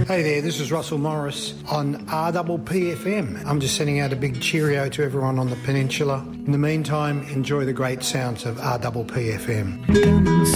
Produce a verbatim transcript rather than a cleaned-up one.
Hey there, this is Russell Morris on R P P F M. I'm just sending out a big cheerio to everyone on the peninsula. In the meantime, enjoy the great sounds of R P P F M.